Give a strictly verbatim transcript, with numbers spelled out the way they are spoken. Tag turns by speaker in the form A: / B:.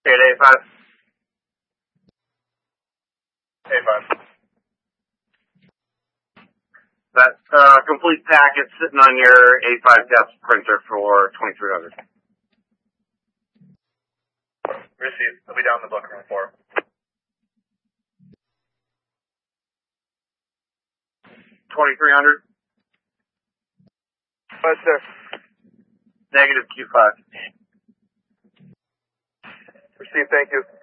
A: Eight eight five.
B: Eight five.
A: That uh, complete packet sitting on your A five depth printer for twenty-three hundred.
B: Received. I'll be down in the book room four.
A: twenty-three hundred.
B: Yes, sir.
A: Negative Q five.
B: Received. Thank you.